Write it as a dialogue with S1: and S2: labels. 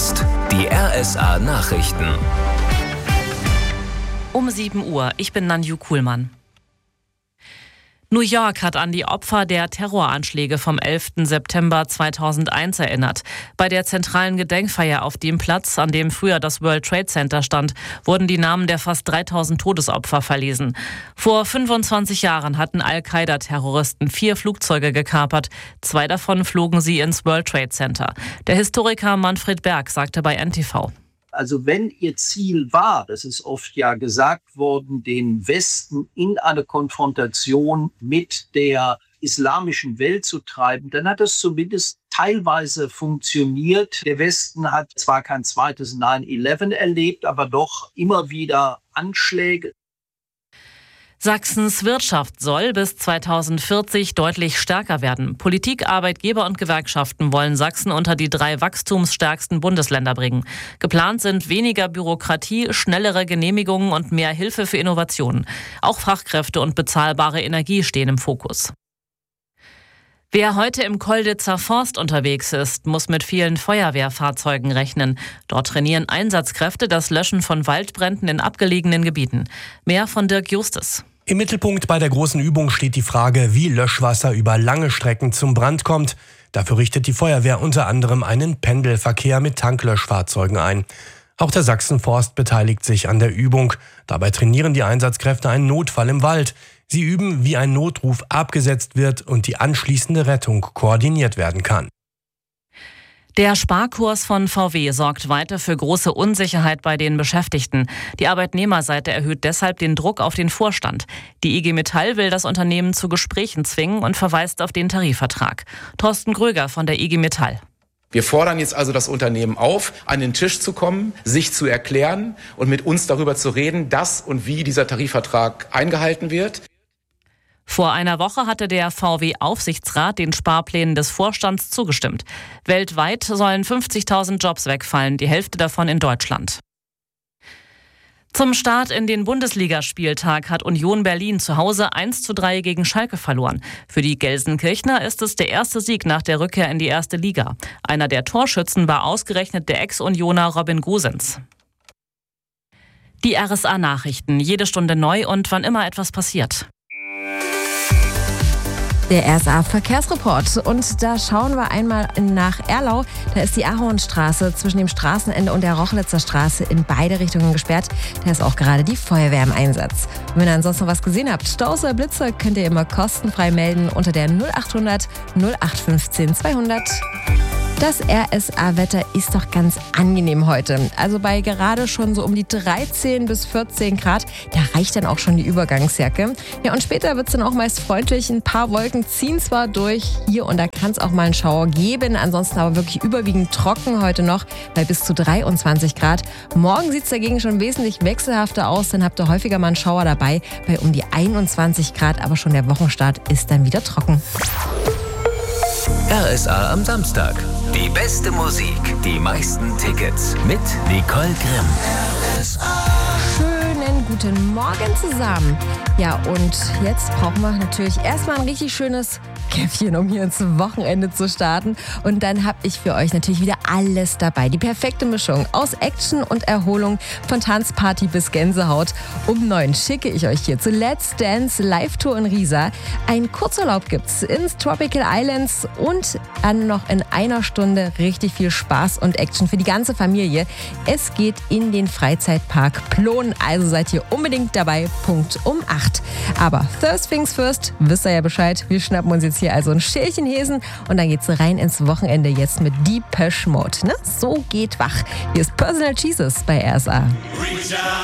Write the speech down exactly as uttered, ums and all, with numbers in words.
S1: jetzt die R S A Nachrichten.
S2: Um sieben Uhr, ich bin Nanju Kuhlmann. New York hat an die Opfer der Terroranschläge vom elften September zweitausendeins erinnert. Bei der zentralen Gedenkfeier auf dem Platz, an dem früher das World Trade Center stand, wurden die Namen der fast dreitausend Todesopfer verlesen. Vor fünfundzwanzig Jahren hatten Al-Qaida-Terroristen vier Flugzeuge gekapert. Zwei davon flogen sie ins World Trade Center. Der Historiker Manfred Berg sagte bei N T V:
S3: Also wenn ihr Ziel war, das ist oft ja gesagt worden, den Westen in eine Konfrontation mit der islamischen Welt zu treiben, dann hat das zumindest teilweise funktioniert. Der Westen hat zwar kein zweites neun elf erlebt, aber doch immer wieder Anschläge.
S2: Sachsens Wirtschaft soll bis zweitausendvierzig deutlich stärker werden. Politik, Arbeitgeber und Gewerkschaften wollen Sachsen unter die drei wachstumsstärksten Bundesländer bringen. Geplant sind weniger Bürokratie, schnellere Genehmigungen und mehr Hilfe für Innovationen. Auch Fachkräfte und bezahlbare Energie stehen im Fokus. Wer heute im Kolditzer Forst unterwegs ist, muss mit vielen Feuerwehrfahrzeugen rechnen. Dort trainieren Einsatzkräfte das Löschen von Waldbränden in abgelegenen Gebieten. Mehr von Dirk Justus.
S4: Im Mittelpunkt bei der großen Übung steht die Frage, wie Löschwasser über lange Strecken zum Brand kommt. Dafür richtet die Feuerwehr unter anderem einen Pendelverkehr mit Tanklöschfahrzeugen ein. Auch der Sachsenforst beteiligt sich an der Übung. Dabei trainieren die Einsatzkräfte einen Notfall im Wald. Sie üben, wie ein Notruf abgesetzt wird und die anschließende Rettung koordiniert werden kann.
S2: Der Sparkurs von V W sorgt weiter für große Unsicherheit bei den Beschäftigten. Die Arbeitnehmerseite erhöht deshalb den Druck auf den Vorstand. Die I G Metall will das Unternehmen zu Gesprächen zwingen und verweist auf den Tarifvertrag. Thorsten Gröger von der I G Metall.
S5: Wir fordern jetzt also das Unternehmen auf, an den Tisch zu kommen, sich zu erklären und mit uns darüber zu reden, dass und wie dieser Tarifvertrag eingehalten wird.
S2: Vor einer Woche hatte der V W-Aufsichtsrat den Sparplänen des Vorstands zugestimmt. Weltweit sollen fünfzigtausend Jobs wegfallen, die Hälfte davon in Deutschland. Zum Start in den Bundesligaspieltag hat Union Berlin zu Hause eins zu drei gegen Schalke verloren. Für die Gelsenkirchner ist es der erste Sieg nach der Rückkehr in die erste Liga. Einer der Torschützen war ausgerechnet der Ex-Unioner Robin Gosens. Die R S A-Nachrichten, jede Stunde neu und wann immer etwas passiert.
S6: Der R S A-Verkehrsreport. Und da schauen wir einmal nach Erlau. Da ist die Ahornstraße zwischen dem Straßenende und der Rochlitzer Straße in beide Richtungen gesperrt. Da ist auch gerade die Feuerwehr im Einsatz. Und wenn ihr ansonsten noch was gesehen habt, Staus oder Blitzer, könnt ihr immer kostenfrei melden unter der null achthundert null acht fünfzehn zweihundert. Das R S A-Wetter ist doch ganz angenehm heute. Also bei gerade schon so um die dreizehn bis vierzehn Grad, da reicht dann auch schon die Übergangsjacke. Ja, und später wird es dann auch meist freundlich. Ein paar Wolken ziehen zwar durch, hier und da kann es auch mal einen Schauer geben. Ansonsten aber wirklich überwiegend trocken heute noch bei bis zu dreiundzwanzig Grad. Morgen sieht es dagegen schon wesentlich wechselhafter aus. Dann habt ihr häufiger mal einen Schauer dabei bei um die einundzwanzig Grad. Aber schon der Wochenstart ist dann wieder trocken.
S1: R S A am Samstag. Die beste Musik, die meisten Tickets mit Nicole Grimm. R S A.
S6: Schönen guten Morgen zusammen. Ja, und jetzt brauchen wir natürlich erstmal ein richtig schönes Käffchen, um hier ins Wochenende zu starten. Und dann habe ich für euch natürlich wieder alles dabei. Die perfekte Mischung aus Action und Erholung, von Tanzparty bis Gänsehaut. Um neun schicke ich euch hier zu Let's Dance Live-Tour in Riesa. Ein Kurzurlaub gibt's ins Tropical Islands und dann noch in einer Stunde richtig viel Spaß und Action für die ganze Familie. Es geht in den Freizeitpark Plon, also seid ihr unbedingt dabei, Punkt um acht. Aber first things first, wisst ihr ja Bescheid, wir schnappen uns jetzt hier also ein Schälchen Häsen und dann geht's rein ins Wochenende jetzt mit Depeche Mode. Ne? So geht wach. Hier ist Personal Jesus bei R S A.